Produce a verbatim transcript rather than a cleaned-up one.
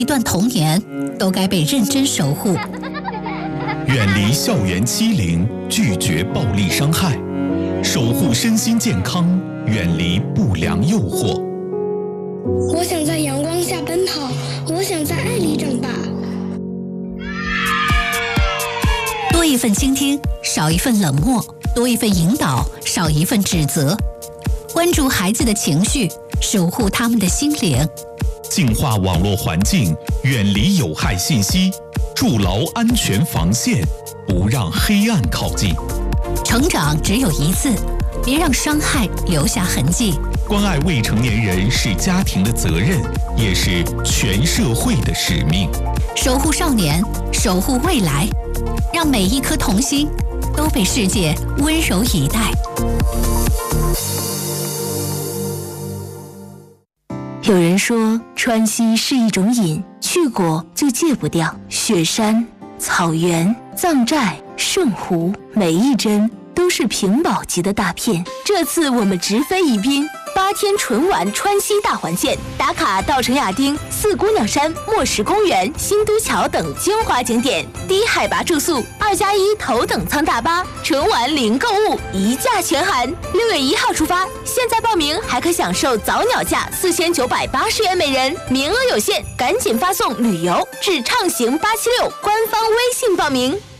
一段童年都该被认真守护。 远离校园欺凌，拒绝暴力伤害，守护身心健康，远离不良诱惑。 我想在阳光下奔跑，我想在爱里长大。 多一份倾听，少一份冷漠；多一份引导，少一份指责。关注孩子的情绪，守护他们的心灵。 净化网络环境，远离有害信息，筑牢安全防线，不让黑暗靠近。 成长只有一次，别让伤害留下痕迹。 关爱未成年人是家庭的责任，也是全社会的使命。 守护少年，守护未来，让每一颗童心都被世界温柔以待。 有人说川西是一种瘾，去过就戒不掉。雪山、草原、藏寨、圣湖，每一帧都是屏保级的大片。这次我们直飞宜宾，八天纯玩川西大环线，打卡稻城亚丁、四姑娘山、墨石公园、新都桥等精华景点，低海拔住宿，二加一头等舱大巴，纯玩零购物，一价全含。六月一号出发，现在报名还可享受早鸟价四千九百八十元每人，名额有限，赶紧发送旅游至畅行八七六官方微信报名。